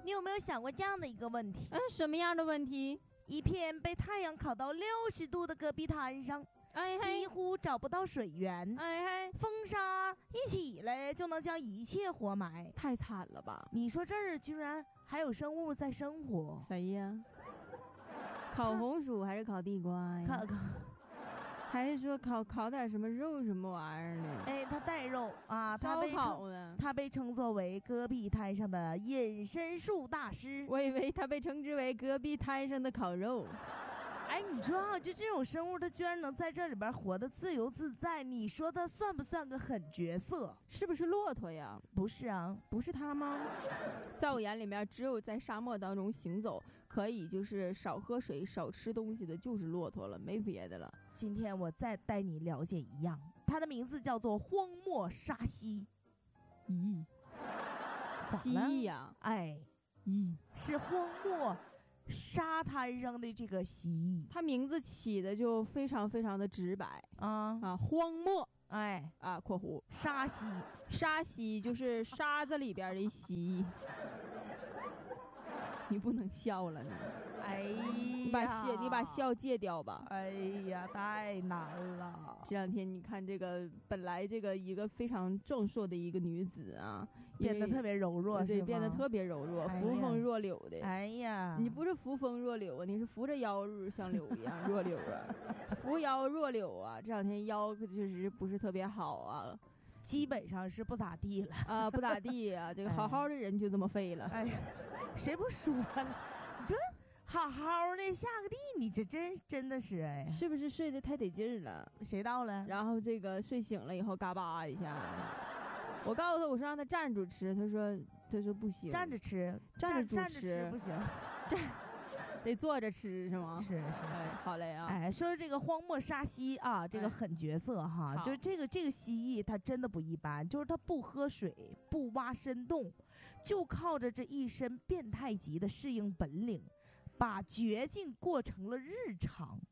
你有没有想过这样的一个问题？ 什么样的问题？ 一片被太阳烤到60度的戈壁滩上，几乎找不到水源，风沙一起来就能将一切活埋， 太惨了吧？ 你说这儿居然还有生物在生活？ 谁呀？烤红薯还是烤地瓜呀？还是说烤点什么肉什么玩意儿呢？ 它带肉啊， 烧烤的。 它被称作为戈壁滩上的隐身术大师。 我以为它被称之为戈壁滩上的烤肉。 你说啊，就这种生物，它居然能在这里边活得自由自在，你说它算不算个狠角色？ 是不是骆驼呀？ 不是啊， 不是它吗？在我眼里面，只有在沙漠当中行走，可以就是少喝水、少吃东西的，就是骆驼了，没别的了。 今天我再带你了解一样，它的名字叫做荒漠沙蜥。 咦，蜥蜴呀？ 是荒漠沙滩上的这个蜥蜴， 它名字起的就非常非常的直白荒漠，括弧沙蜥， 沙蜥就是沙子里边的蜥蜴。你不能笑了，你把笑戒掉吧。 太难了。 这两天你看这个，本来这个一个非常壮硕的一个女子啊， 变得特别柔弱， 对，变得特别柔弱，扶风若柳的。你不是扶风若柳啊，你是扶着腰像柳一样若柳啊，扶腰若柳啊。这两天腰确实不是特别好啊。 基本上是不咋地了不咋地啊，这个好好的人就这么废了。 谁不说了？你这好好的下个地，你这真的是是不是睡得太得劲儿了？ 谁到了？ 然后这个睡醒了以后嘎巴一下。我告诉他，我说让他站住吃，他说不行。 站着吃不行。 得坐着吃是吗？ 是， 好嘞啊！ 说这个荒漠沙蜥啊，这个狠角色哈，就是这个蜥蜴它真的不一般，就是它不喝水，不挖深洞，就靠着这一身变态级的适应本领，把绝境过成了日常。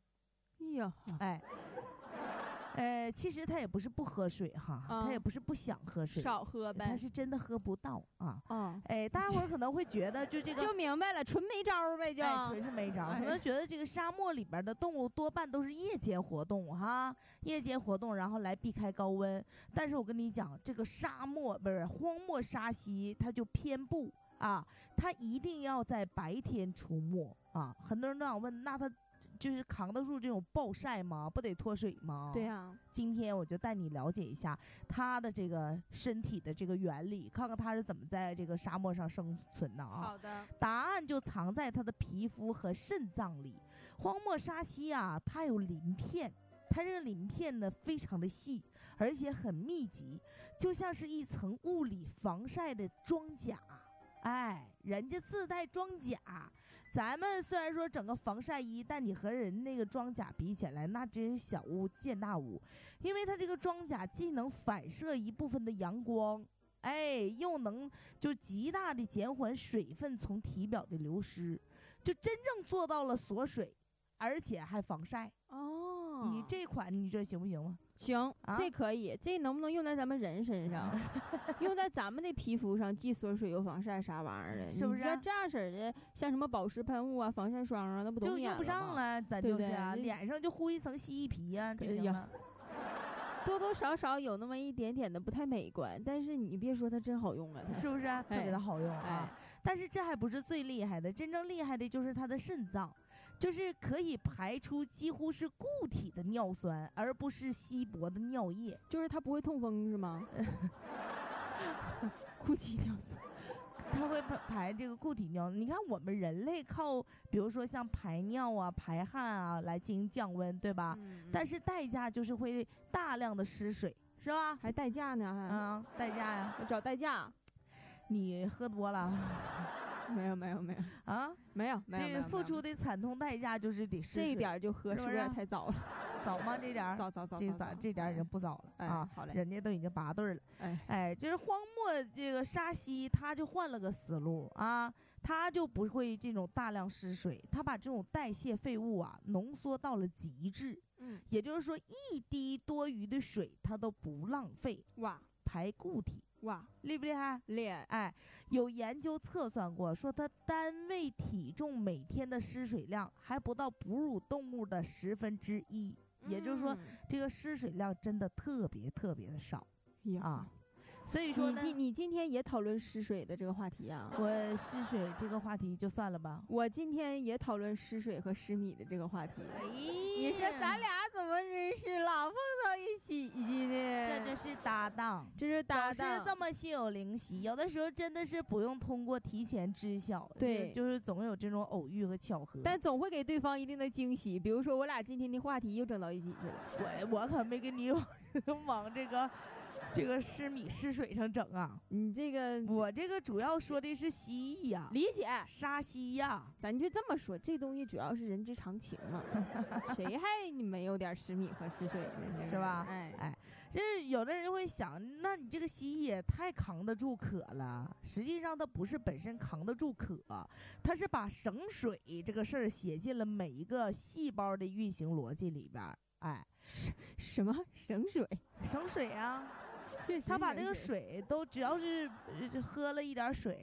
其实他也不是不喝水哈，他也不是不想喝水， 少喝呗， 他是真的喝不到啊。大家伙儿可能会觉得就这个就明白了，纯没招呗， 纯是没招。可能觉得这个沙漠里边的动物多半都是夜间活动哈，夜间活动然后来避开高温。但是我跟你讲，这个荒漠沙蜥，它就偏不啊，它一定要在白天出没啊。很多人都想问，那它就是扛得住这种暴晒吗？不得脱水吗？ 对啊， 今天我就带你了解一下它的这个身体的这个原理，看看它是怎么在这个沙漠上生存的啊。 好的， 答案就藏在它的皮肤和肾脏里。荒漠沙蜥啊，它有鳞片，它这个鳞片呢非常的细，而且很密集，就像是一层物理防晒的装甲。人家自带装甲，咱们虽然说整个防晒衣，但你和人那个装甲比起来，那真是小巫见大巫。因为它这个装甲既能反射一部分的阳光，又能就极大的减缓水分从体表的流失，就真正做到了锁水，而且还防晒。你这款你这行不行吗？ 行，这可以，这能不能用在咱们人身上？用在咱们的皮肤上，既锁水又防晒，啥玩意儿的？ 是不是？ 这样式的，像什么保湿喷雾啊、防晒霜啊，那不都就用不上了？咱就是啊，脸上就糊一层蜥蜴皮啊，就行了。 多多少少有那么一点点的不太美观，但是你别说它真好用啊， 是不是？特别的好用啊！但是这还不是最厉害的，真正厉害的就是它的肾脏。就是可以排出几乎是固体的尿酸，而不是稀薄的尿液。 就是它不会痛风是吗？固体尿酸， 它会排这个固体尿。你看我们人类靠，比如说像排尿啊、排汗啊来进行降温，对吧？但是代价就是会大量的失水，是吧？ 还代驾呢？ 代驾呀， 我找代驾。 你喝多了。 没有啊，没有， 付出的惨痛代价就是得失水， 这一点就喝是不是太早了？ 早吗？这点早， 这点已经不早了啊！ 好嘞， 人家都已经拔队了。就是荒漠这个沙蜥，他就换了个思路啊，他就不会这种大量失水，他把这种代谢废物啊浓缩到了极致。也就是说，一滴多余的水他都不浪费， 哇， 排固体。 哇， 厉不厉害？ 厉害！ 哎，有研究测算过，说它单位体重每天的失水量还不到哺乳动物的1/10，也就是说，这个失水量真的特别特别的少啊。所以说呢， 你今天也讨论失水的这个话题啊？ 我失水这个话题就算了吧。 我今天也讨论失水和失米的这个话题。你说咱俩怎么认识，老碰到一起呢？ 这就是搭档，是这么心有灵犀。有的时候真的是不用通过提前知晓， 对， 就是总有这种偶遇和巧合， 但总会给对方一定的惊喜。比如说我俩今天的话题又整到一起去了。我可没跟你往这个失米失水上整啊！我这个主要说的是蜥蜴呀， 理解沙蜥呀， 咱就这么说，这东西主要是人之常情嘛，谁还你没有点失米和失水呢？ 是吧？ 哎， 就是有的人就会想，那你这个蜥蜴也太扛得住渴了。实际上它不是本身扛得住渴，它是把省水这个事儿写进了每一个细胞的运行逻辑里边。哎， 什么省水？ 省水啊！他把这个水都只要是喝了一点水，